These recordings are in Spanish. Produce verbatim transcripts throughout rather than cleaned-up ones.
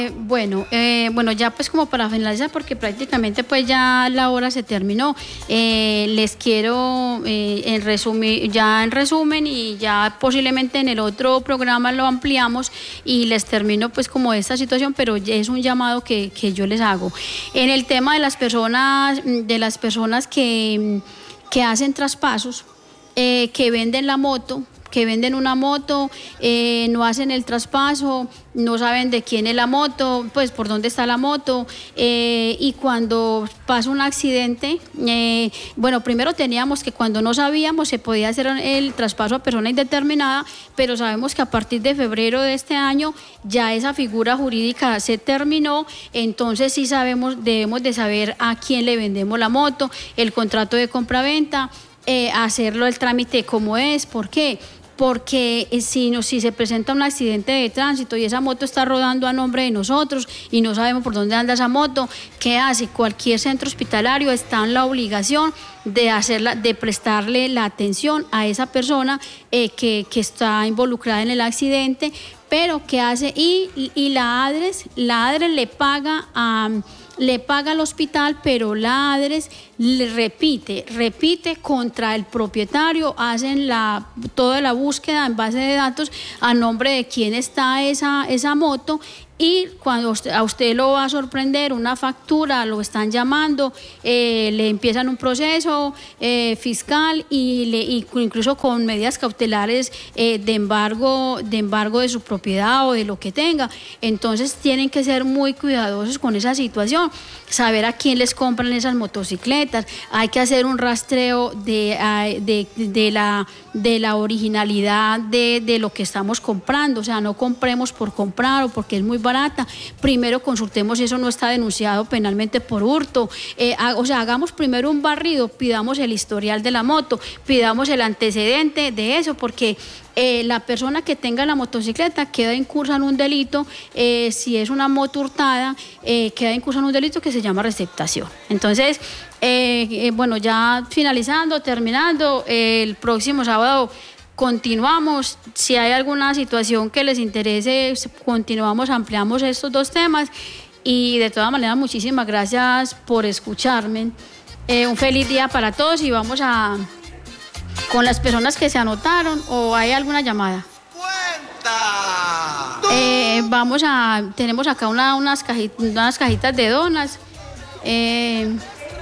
Eh, bueno, eh, bueno, ya pues como para finalizar, porque prácticamente pues ya la hora se terminó, eh, les quiero eh, en resumen, ya en resumen y ya posiblemente en el otro programa lo ampliamos y les termino pues como esta situación, pero es un llamado que, que yo les hago. En el tema de las personas, de las personas que, que hacen traspasos, eh, que venden la moto, que venden una moto, eh, no hacen el traspaso, no saben de quién es la moto, pues por dónde está la moto, eh, y cuando pasa un accidente, eh, bueno, primero teníamos que cuando no sabíamos se podía hacer el traspaso a persona indeterminada, pero sabemos que a partir de febrero de este año ya esa figura jurídica se terminó, entonces sí sabemos, debemos de saber a quién le vendemos la moto, el contrato de compra-venta, eh, hacerlo el trámite como es. ¿Por qué? Porque si, no, si se presenta un accidente de tránsito y esa moto está rodando a nombre de nosotros y no sabemos por dónde anda esa moto, ¿qué hace? Cualquier centro hospitalario está en la obligación de hacerla, de prestarle la atención a esa persona eh, que, que está involucrada en el accidente, pero ¿qué hace? Y, y, y la ADRES, la ADRES le paga a... le paga al hospital, pero la ADRES le repite, repite contra el propietario, hacen la, toda la búsqueda en base de datos a nombre de quién está esa, esa moto. Y cuando usted, a usted lo va a sorprender, una factura, lo están llamando, eh, le empiezan un proceso eh, fiscal y, le, y incluso con medidas cautelares eh, de embargo, de embargo de su propiedad o de lo que tenga. Entonces tienen que ser muy cuidadosos con esa situación, saber a quién les compran esas motocicletas. Hay que hacer un rastreo de, de, de, la, de la originalidad de, de lo que estamos comprando. O sea, no compremos por comprar o porque es muy barato. barata, primero consultemos si eso no está denunciado penalmente por hurto, eh, ha, o sea, hagamos primero un barrido, pidamos el historial de la moto, pidamos el antecedente de eso, porque eh, la persona que tenga la motocicleta queda incursa en un delito, eh, si es una moto hurtada, eh, queda incursa en un delito que se llama receptación. Entonces, eh, eh, bueno, ya finalizando, terminando, eh, el próximo sábado continuamos, si hay alguna situación que les interese, continuamos, ampliamos estos dos temas y de todas maneras muchísimas gracias por escucharme. Eh, un feliz día para todos y vamos a con las personas que se anotaron o hay alguna llamada. ¡Cuenta! Eh, vamos a, tenemos acá una, unas, cajitas, unas cajitas de donas. Eh,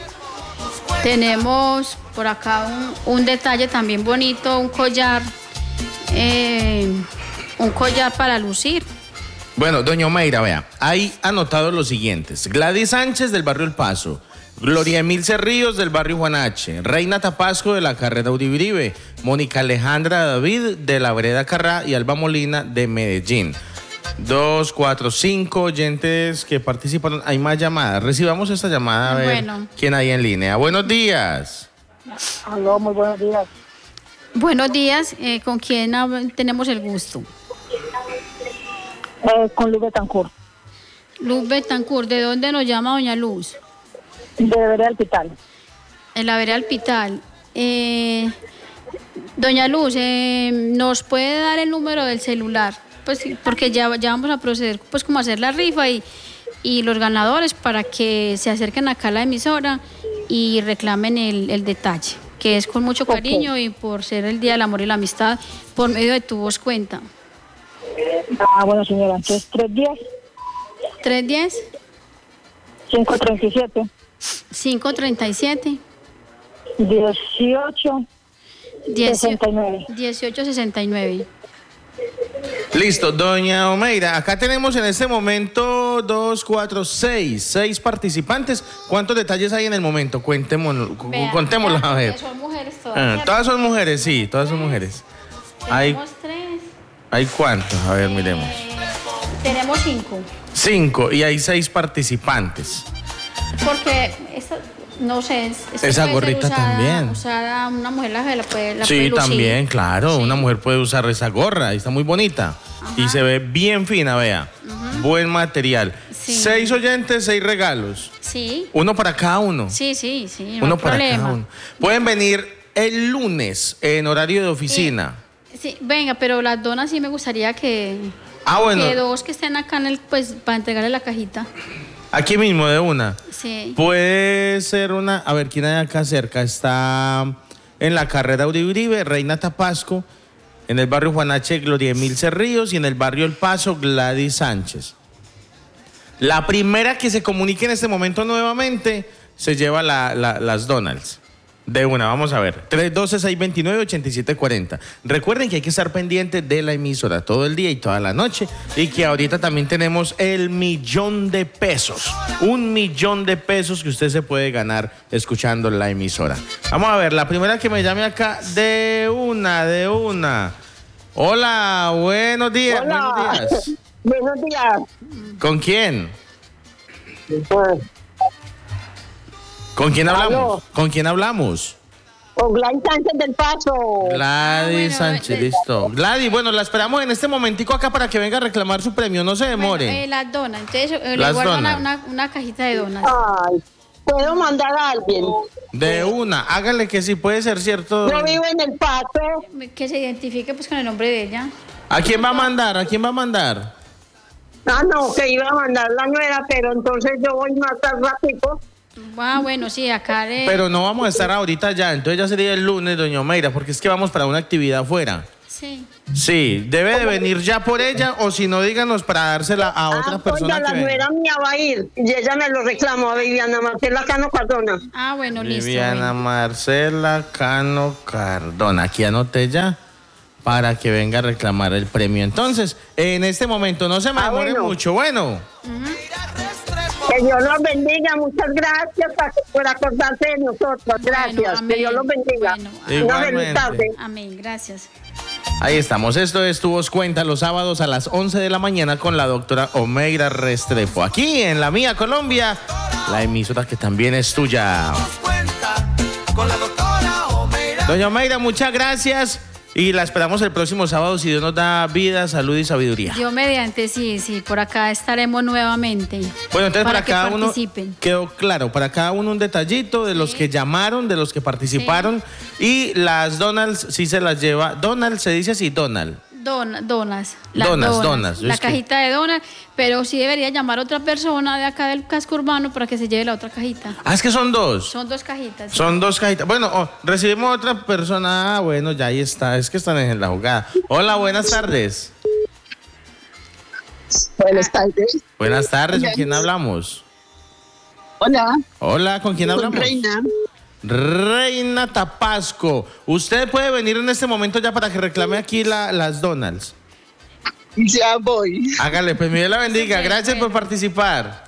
tenemos por acá un, un detalle también bonito, un collar, eh, un collar para lucir. Bueno, doña Omeira, vea, hay anotado los siguientes: Gladys Sánchez del barrio El Paso, Gloria Emilce Ríos del barrio Juan H., Reina Tapasco de la carrera Uribe, Mónica Alejandra David de la vereda Carrá y Alba Molina de Medellín. Dos, cuatro, cinco oyentes que participaron. Hay más llamadas. Recibamos esta llamada a ver bueno. quién hay en línea. Buenos días. Aló, muy buenos días. Buenos días, eh, ¿con quién tenemos el gusto? Eh, con Luz Betancourt. Luz Betancourt, ¿de dónde nos llama doña Luz? De la vereda Alpital. En la vereda Alpital. Eh, doña Luz, eh, ¿nos puede dar el número del celular? Pues porque ya, ya vamos a proceder pues como a hacer la rifa y, y los ganadores para que se acerquen acá a la emisora y reclamen el, el detalle, que es con mucho cariño okay. Y por ser el Día del Amor y la Amistad, por medio de Tu Voz Cuenta. Ah, bueno señora, entonces tres diez. ¿tres diez? cinco treinta y siete. cinco treinta y siete. dieciocho sesenta y nueve. dieciocho sesenta y nueve. Listo, doña Omeira, acá tenemos en este momento dos, cuatro, seis, seis participantes. ¿Cuántos detalles hay en el momento? Cuéntemoslo, Vean, contémoslo a ver. Son mujeres todas. Ah, todas son mujeres, sí, todas son mujeres. Tenemos hay, tres. ¿Hay cuántos? A ver, miremos. Eh, tenemos cinco. Cinco, y hay seis participantes. Porque esta, no sé, esa gorrita usada, también. Usada, una mujer la, la puede la Sí, puede también, claro. Sí. Una mujer puede usar esa gorra, está muy bonita. Ajá. Y se ve bien fina, vea. Uh-huh. Buen material. Sí. Seis oyentes, seis regalos. Sí. Uno para cada uno. Sí, sí, sí. No uno hay para problema. cada uno. Pueden venir el lunes en horario de oficina. Sí, sí, venga, pero las donas sí me gustaría que Ah, bueno. Que dos que estén acá en el, pues, para entregarle la cajita. Aquí mismo, de una. Sí. Puede ser una... A ver, ¿quién hay acá cerca? Está en la carrera Uribe, Reina Tapasco, en el barrio Juan H., Gloria Emilce Ríos, y en el barrio El Paso, Gladys Sánchez. La primera que se comunique en este momento nuevamente se lleva la, la, las Donalds. De una, vamos a ver. tres uno dos, seis dos nueve, ocho siete cuatro cero. Recuerden que hay que estar pendiente de la emisora todo el día y toda la noche. Y que ahorita también tenemos el millón de pesos. Un millón de pesos que usted se puede ganar escuchando la emisora. Vamos a ver, la primera que me llame acá, de una, de una. Hola, buenos días. Hola. Buenos días. Buenos días. ¿Con quién? Pues, ¿Con quién hablamos? Aló. ¿Con quién hablamos? con Gladys Sánchez del Paso. Gladys Ah, bueno, Sánchez, eh, listo. Gladys, bueno, la esperamos en este momentico acá para que venga a reclamar su premio, no se demore. Bueno, eh, las donas. Entonces, eh, le Las guardo una, donas. una, una cajita de donas. Ay, ¿puedo mandar a alguien? De una, hágale que sí puede ser cierto. Yo vivo en El Paso. Que se identifique pues con el nombre de ella. ¿A quién va a mandar? ¿A quién va a mandar? Ah, no, que iba a mandar la nuera, pero entonces yo voy más al ratico. Ah, bueno, sí, acá le... Pero no vamos a estar ahorita ya, entonces ya sería el lunes, doña Omeira, porque es que vamos para una actividad afuera. Sí. Sí, debe de venir ya por ella, o si no, díganos para dársela a otra Ah, persona oiga, la que venga. nuera mía va a ir y ella me lo reclamó a Viviana Marcela Cano Cardona. Ah, bueno, listo. Viviana bueno. Marcela Cano Cardona. Aquí anoté ya para que venga a reclamar el premio. Entonces, en este momento, no se me Ah, demore bueno. mucho. Bueno, Que Dios los bendiga, muchas gracias por- por acordarse de nosotros. Gracias, Bueno, amén. que Dios los bendiga. Bueno, Una Igualmente. feliz tarde. Amén, gracias. ahí estamos. Esto es Tu Voz Cuenta los sábados a las once de la mañana con la doctora Omeira Restrepo. Aquí en La Mía Colombia, la emisora que también es tuya. Cuenta con la doctora Omeira. Doña Omeira, muchas gracias. Y la esperamos el próximo sábado si Dios nos da vida, salud y sabiduría. Dios mediante, sí, sí, por acá estaremos nuevamente. Bueno, entonces para, que cada uno participen. quedó claro, para cada uno un detallito de los que llamaron, de los que participaron y las Donalds sí se las lleva. Donald se dice así, Donald. Don, donas. Donas, donas, yo La es que- cajita de donas, pero sí debería llamar a otra persona de acá del casco urbano para que se lleve la otra cajita. Ah, es que son dos. Son dos cajitas. sí. Son dos cajitas. Bueno, oh, recibimos otra persona. Ah, bueno, ya ahí está. Es que están en la jugada. Hola, buenas tardes. Buenas tardes. Buenas tardes, ¿con quién hablamos? Hola. Hola, ¿con quién Con hablamos? Reina. Reina Tapasco. Usted puede venir en este momento ya para que reclame aquí la- las Donalds. Ya voy. Hágale, pues mi Dios la bendiga. Sí, Gracias por bueno. participar.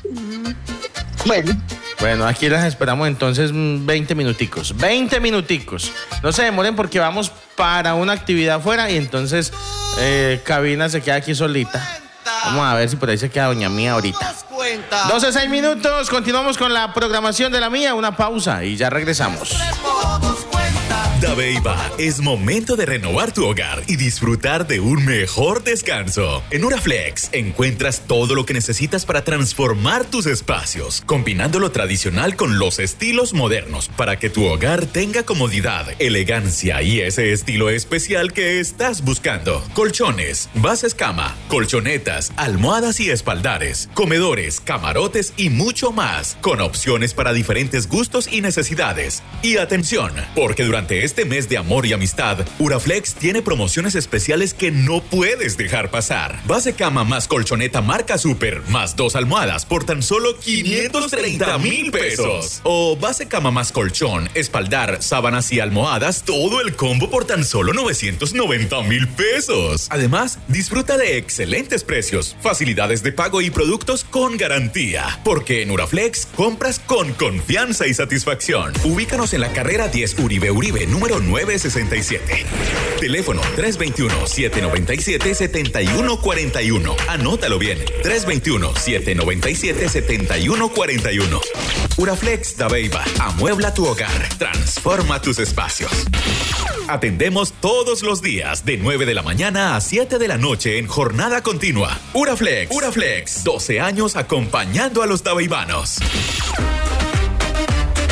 Bueno. Bueno, aquí las esperamos entonces mm, veinte minuticos. veinte minuticos. No se demoren porque vamos para una actividad afuera y entonces eh, Cabina se queda aquí solita. Vamos a ver si por ahí se queda doña Mía ahorita. Nos cuenta. doce, seis minutos. Continuamos con la programación de La Mía. Una pausa y ya regresamos. Nos cuenta. Dabeiba, es momento de renovar tu hogar y disfrutar de un mejor descanso. En Uraflex encuentras todo lo que necesitas para transformar tus espacios, combinando lo tradicional con los estilos modernos para que tu hogar tenga comodidad, elegancia y ese estilo especial que estás buscando. Colchones, bases cama, colchonetas, almohadas y espaldares, comedores, camarotes y mucho más, con opciones para diferentes gustos y necesidades. Y atención, porque durante este mes de amor y amistad, Uraflex tiene promociones especiales que no puedes dejar pasar. Base cama más colchoneta marca Super más dos almohadas por tan solo quinientos treinta mil pesos. O base cama más colchón, espaldar, sábanas y almohadas, todo el combo por tan solo novecientos noventa mil pesos. Además, disfruta de excelentes precios, facilidades de pago y productos con garantía. Porque en Uraflex compras con confianza y satisfacción. Ubícanos en la carrera diez Uribe Uribe, número nueve sesenta y siete. Teléfono tres dos uno, siete nueve siete, siete uno cuatro uno. Anótalo bien. tres dos uno, siete nueve siete, siete uno cuatro uno. Uraflex Dabeiba. Amuebla tu hogar. Transforma tus espacios. Atendemos todos los días de nueve de la mañana a siete de la noche en jornada continua. Uraflex. Uraflex. doce años acompañando a los dabeibanos.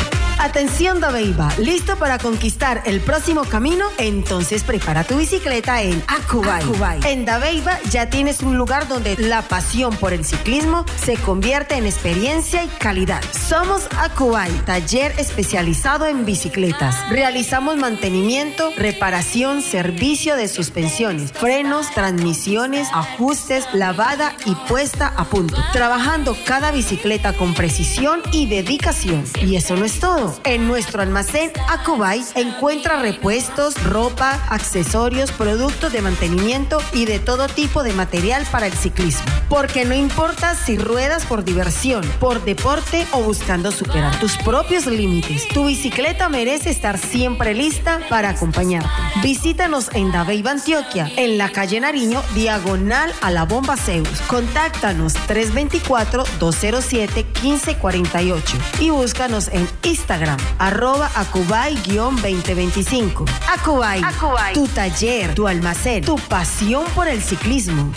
Atención Dabeiba, ¿listo para conquistar el próximo camino? Entonces prepara tu bicicleta en Acubay. Acubay. En Dabeiba ya tienes un lugar donde la pasión por el ciclismo se convierte en experiencia y calidad. Somos Acubay, taller especializado en bicicletas. Realizamos mantenimiento, reparación, servicio de suspensiones, frenos, transmisiones, ajustes, lavada y puesta a punto. Trabajando cada bicicleta con precisión y dedicación. Y eso no es todo. En nuestro almacén Acubay encuentra repuestos, ropa, accesorios, productos de mantenimiento y de todo tipo de material para el ciclismo. Porque no importa si ruedas por diversión, por deporte o buscando superar tus propios límites, tu bicicleta merece estar siempre lista para acompañarte. Visítanos en Dabeiba, Antioquia, en la calle Nariño, diagonal a la Bomba Zeus. Contáctanos tres dos cuatro, dos cero siete, uno cinco cuatro ocho y búscanos en Instagram, arroba Acubay-veinte veinticinco. Acubay, Acubay, tu taller, tu almacén, tu pasión por el ciclismo.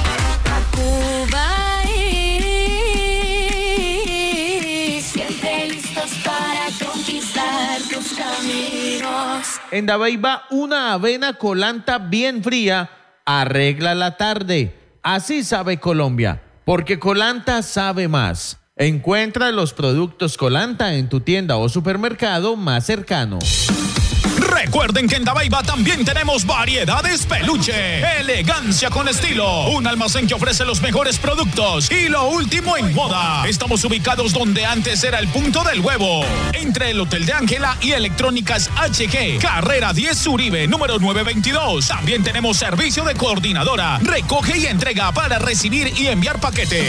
Acubay, siempre listos para conquistar tus caminos. En Dabeiba, una avena colanta bien fría arregla la tarde. Así sabe Colombia, porque Colanta sabe más. Encuentra los productos Colanta en tu tienda o supermercado más cercano. Recuerden que en Dabeiba también tenemos variedades peluche, elegancia con estilo, un almacén que ofrece los mejores productos y lo último en moda. Estamos ubicados donde antes era el punto del huevo, entre el Hotel de Ángela y Electrónicas H G, carrera diez Uribe, número nueve veintidós. También tenemos servicio de coordinadora, recoge y entrega para recibir y enviar paquetes.